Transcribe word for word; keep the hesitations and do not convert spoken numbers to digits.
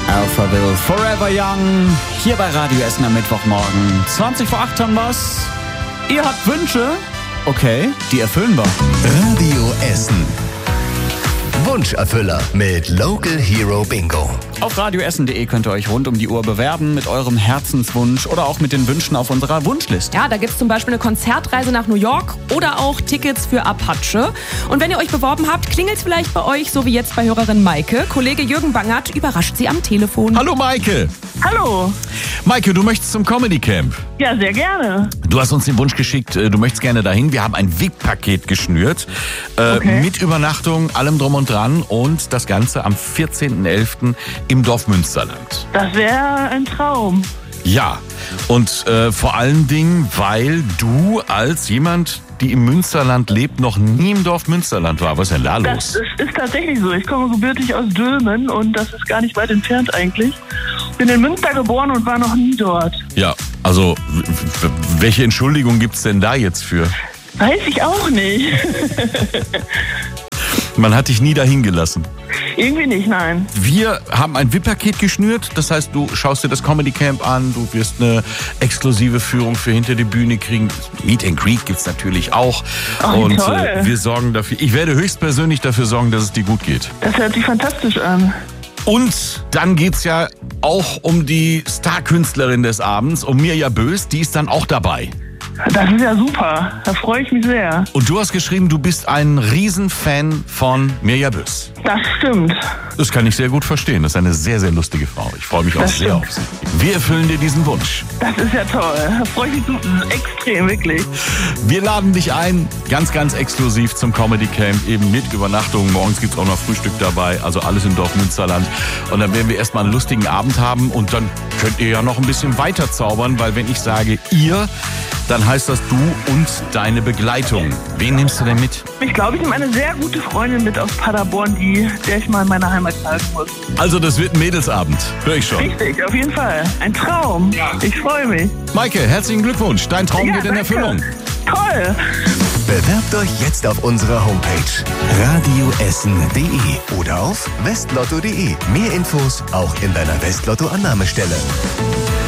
Alphaville, Forever Young, hier bei Radio Essen am Mittwochmorgen. zwanzig vor acht haben wir's. Ihr habt Wünsche? Okay, die erfüllen wir. Radio Essen. Wunscherfüller mit Local Hero Bingo. Auf radioessen punkt de könnt ihr euch rund um die Uhr bewerben mit eurem Herzenswunsch oder auch mit den Wünschen auf unserer Wunschliste. Ja, da gibt's zum Beispiel eine Konzertreise nach New York oder auch Tickets für Apache. Und wenn ihr euch beworben habt, klingelt's vielleicht bei euch, so wie jetzt bei Hörerin Maike. Kollege Jürgen Bangert überrascht sie am Telefon. Hallo Maike. Hallo. Maike, du möchtest zum Comedy Camp. Ja, sehr gerne. Du hast uns den Wunsch geschickt, du möchtest gerne dahin. Wir haben ein V I P-Paket geschnürt. Äh, Okay. Mit Übernachtung, allem drum und dran. Und das Ganze am vierzehnten elften im Dorf Münsterland. Das wäre ein Traum. Ja, und äh, vor allen Dingen, weil du als jemand, die im Münsterland lebt, noch nie im Dorf Münsterland war. Was ist denn da Das los? ist, ist tatsächlich so. Ich komme gebürtig aus Dülmen und das ist gar nicht weit entfernt eigentlich. Bin in Münster geboren und war noch nie dort. Ja, also w- w- welche Entschuldigung gibt's denn da jetzt für? Weiß ich auch nicht. Man hat dich nie dahin gelassen. Irgendwie nicht, nein. Wir haben ein V I P-Paket geschnürt, das heißt, du schaust dir das Comedy Camp an, du wirst eine exklusive Führung für hinter die Bühne kriegen. Meet and Greet gibt's natürlich auch. Ach, und toll. äh, wir sorgen dafür, ich werde höchstpersönlich dafür sorgen, dass es dir gut geht. Das hört sich fantastisch an. Und dann geht's ja auch um die Starkünstlerin des Abends, um Mirja Bös, die ist dann auch dabei. Das ist ja super. Da freue ich mich sehr. Und du hast geschrieben, du bist ein Riesenfan von Mirja Bös. Das stimmt. Das kann ich sehr gut verstehen. Das ist eine sehr, sehr lustige Frau. Ich freue mich auch Das sehr stimmt. auf sie. Wir erfüllen dir diesen Wunsch. Das ist ja toll. Da freue ich mich so extrem, wirklich. Wir laden dich ein, ganz, ganz exklusiv zum Comedy Camp, eben mit Übernachtung. Morgens gibt's auch noch Frühstück dabei, also alles im Dorf Münsterland. Und dann werden wir erstmal einen lustigen Abend haben und dann könnt ihr ja noch ein bisschen weiter zaubern, weil wenn ich sage ihr, dann heißt das du und deine Begleitung. Wen nimmst du denn mit? Ich glaube, ich nehme eine sehr gute Freundin mit aus Paderborn, die, der ich mal in meiner Heimat zeigen muss. Also das wird ein Mädelsabend, höre ich schon. Richtig, auf jeden Fall. Ein Traum. Ich freue mich. Maike, herzlichen Glückwunsch, dein Traum Ja, geht in danke. Erfüllung. Toll. Bewerbt euch jetzt auf unserer Homepage radioessen punkt de oder auf westlotto punkt de. Mehr Infos auch in deiner Westlotto-Annahmestelle.